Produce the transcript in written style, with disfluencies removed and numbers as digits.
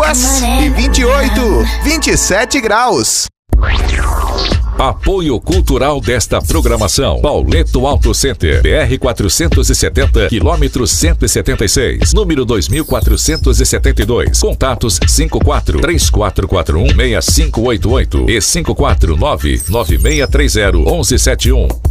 2h28, 27 graus. Apoio cultural desta programação: Pauleto Auto Center, BR 470, quilômetro 176, número 2472. Contatos 54-3441-6588 e 549-9630-1171.